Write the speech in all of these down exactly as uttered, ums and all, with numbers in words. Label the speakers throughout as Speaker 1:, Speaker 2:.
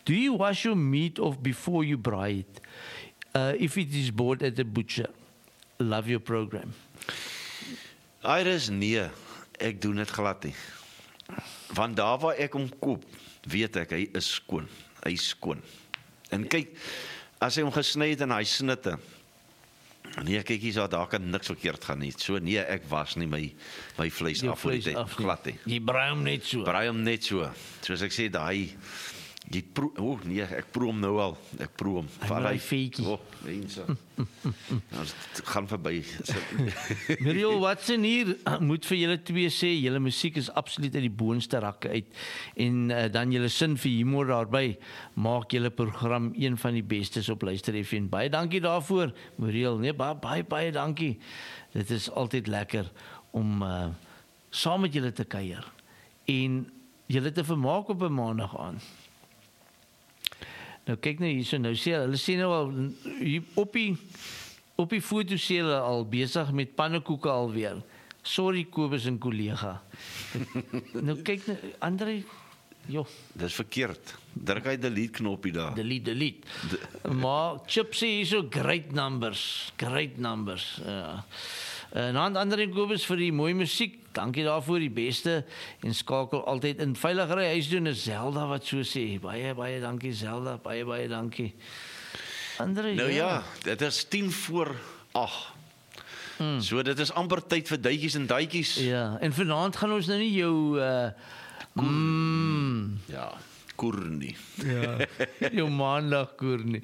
Speaker 1: Do you wash your meat off before you braai it? Uh, if it is bought at the butcher. Love your program.
Speaker 2: Iris, nee, ek doen dit glad nie. Want daar waar ek hom koop, weet ek, hy is skoon. Hy is skoon. En kyk, as hy hom gesny het in hy snitte, nee, kyk hier, daar kan niks verkeerd gaan nie. So nee, ek was nie my, my vleis
Speaker 1: Jou
Speaker 2: af voor die
Speaker 1: vleis
Speaker 2: tyd,
Speaker 1: af nie.
Speaker 2: glad nie.
Speaker 1: Jy braai hom net so.
Speaker 2: Braai hom net so. Soos ek sê, daai, jy proe, oh nee, ek proe hom nou al. Ek proe hom.
Speaker 1: Hy
Speaker 2: Vat
Speaker 1: braai
Speaker 2: hy-
Speaker 1: feetjie.
Speaker 2: Oh, mense. Nou, dit gaan verby.
Speaker 1: Muriel Watson hier moet vir julle twee sê, julle musiek is absoluut uit die boonste rakke uit en uh, dan julle sin vir humor daarby maak julle program een van die bestes op Luister F M. Baie dankie daarvoor, Muriel. Nee, baie baie baie dankie. Dit is altyd lekker om uh, saam met julle te kuier en julle te vermaak op 'n maandag aan. Nou kyk nou hierso, nou sê hulle sê nou al hier op die op die foto sê hulle al besig met pannekoeke alweer. Sorry Kobus en kollega. Nou kyk nou Andre, joh,
Speaker 2: Dis verkeerd. Druk hy delete knoppie daar.
Speaker 1: delete delete. Maar Chip sê hierso great numbers, great numbers. Ja. En aan Andre Kobus vir die mooi musiek. Dankie daarvoor, die beste en skakel altyd in veiligere huis doen is Zelda wat so sê. Baie baie dankie Zelda, baie baie dankie. Andre,
Speaker 2: Nou ja, dit is tien voor agt. Hmm. So dit is amper tyd vir duitjies en duitjies.
Speaker 1: Ja, en vanaand gaan ons nou nie jou uh mm,
Speaker 2: Ja, koernie.
Speaker 1: ja, jou maandag koer nie.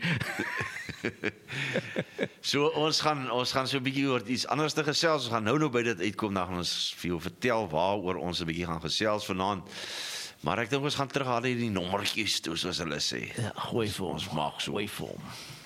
Speaker 2: So ons gaan ons gaan so 'n bietjie oor iets anders te gesels. Ons gaan nou nou by dit uitkom, dan gaan ons vir jou vertel waaroor ons 'n bietjie gaan gesels vanaand. Maar ek dink ons gaan terug aan die nommertjies toe soos hulle sê.
Speaker 1: Ja, gooi vir ons, maak so, gooi vir hom.